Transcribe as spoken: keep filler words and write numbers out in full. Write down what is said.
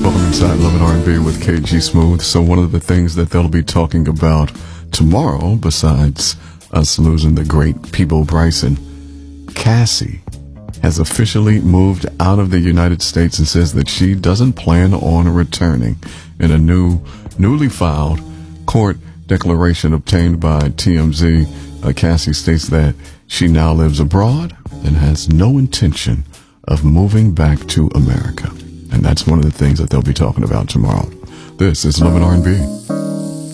Welcome inside Love and R and B with K G Smooth. So one of the things that they'll be talking about tomorrow, besides us losing the great Peabo Bryson, Cassie has officially moved out of the United States and says that she doesn't plan on returning. In a new, newly filed court declaration obtained by T M Z, uh, Cassie states that she now lives abroad and has no intention of moving back to America. And that's one of the things that they'll be talking about tomorrow. This is Love and R and B.